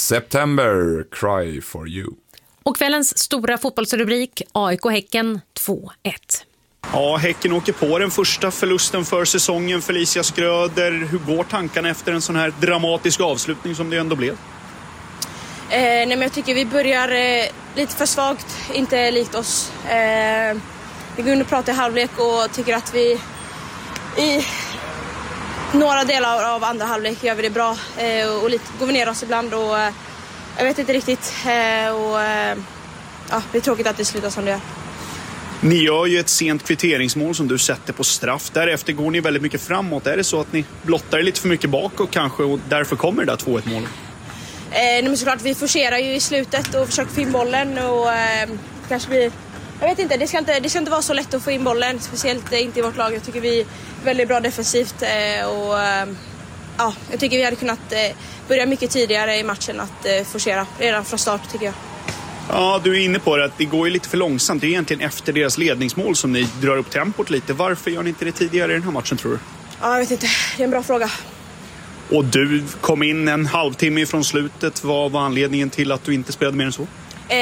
September, Cry for you. Och kvällens stora fotbollsrubrik, AIK-Häcken 2-1. Ja, Häcken åker på den första förlusten för säsongen. Felicia Skröder, hur går tankarna efter en sån här dramatisk avslutning som det ändå blev? Nej, men jag tycker vi börjar lite för svagt, inte likt oss. Vi går in och pratar i halvlek och tycker att vi i några delar av andra halvlek gör vi det bra och lite går vi ner oss ibland och jag vet inte riktigt och det är tråkigt att det slutar som det gör. Ni gör ju ett sent kvitteringsmål som du sätter på straff. Därefter går ni väldigt mycket framåt. Är det så att ni blottar lite för mycket bakåt kanske och därför kommer det där 2-1-målet? Men såklart, vi forcerar ju i slutet och försöker få in bollen och kanske blir... Jag vet inte, det ska inte vara så lätt att få in bollen, speciellt inte i vårt lag. Jag tycker vi är väldigt bra defensivt och jag tycker vi hade kunnat börja mycket tidigare i matchen att forcera redan från start tycker jag. Ja, du är inne på det att det går ju lite för långsamt. Det är egentligen efter deras ledningsmål som ni drar upp tempot lite. Varför gör ni inte det tidigare i den här matchen tror du? Ja, jag vet inte. Det är en bra fråga. Och du kom in en halvtimme ifrån slutet. Vad var anledningen till att du inte spelade mer än så?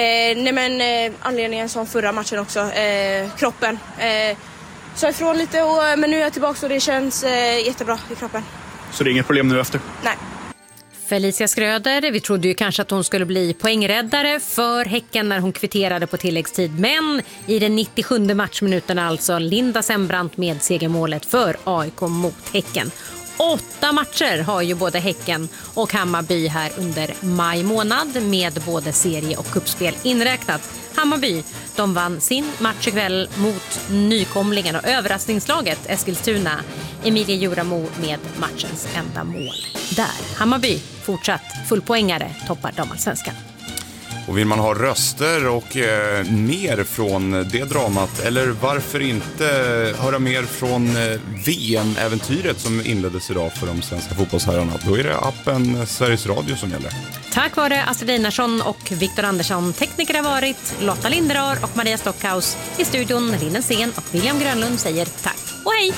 Anledningen som förra matchen också. Kroppen. Så ifrån lite, men nu är jag tillbaka och det känns jättebra i kroppen. Så det är inget problem nu efter? Nej. Felicia Skröder, vi trodde ju kanske att hon skulle bli poängräddare för Häcken när hon kvitterade på tilläggstid. Men i den 97 matchminuten alltså Linda Sembrant med segermålet för AIK mot Häcken. 8 matcher har ju både Häcken och Hammarby här under maj månad med både serie- och cupspel inräknat. Hammarby, de vann sin match ikväll mot nykomlingen och överraskningslaget Eskilstuna. Emilia Juramo med matchens enda mål. Där Hammarby fortsatt fullpoängare toppar damallsvenskan. Och vill man ha röster och mer från det dramat, eller varför inte höra mer från VM-äventyret som inleddes idag för de svenska fotbollsherrarna, då är det appen Sveriges Radio som gäller. Tack vare Astrid Einarsson och Viktor Andersson. Tekniker har varit Lotta Linderar och Maria Stockhaus. I studion Linnen Sen och William Grönlund säger tack och hej!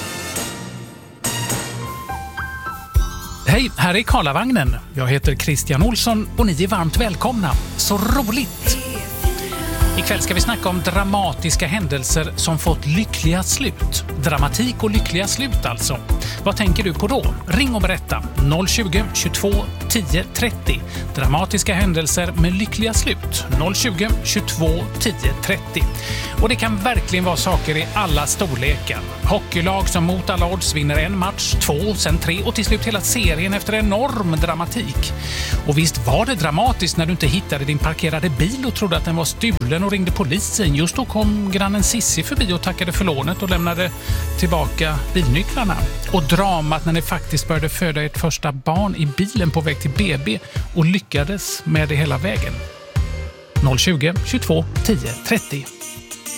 Hej, här är Karlavagnen. Jag heter Christian Olsson och ni är varmt välkomna. Så roligt! Ikväll ska vi snacka om dramatiska händelser som fått lyckliga slut. Dramatik och lyckliga slut alltså. Vad tänker du på då? Ring och berätta. 020 22 10 30. Dramatiska händelser med lyckliga slut. 020 22 10 30. Och det kan verkligen vara saker i alla storlekar. Hockeylag som mot alla odds vinner en match, 2, sen 3 och till slut hela serien efter enorm dramatik. Och visst var det dramatiskt när du inte hittade din parkerade bil och trodde att den var stulen och ringde polisen. Just då kom grannen Sissi förbi och tackade för lånet och lämnade tillbaka bilnycklarna. Och dramat när ni faktiskt började föda ert första barn i bilen på väg till BB och lyckades med det hela vägen. 020 22 10 30.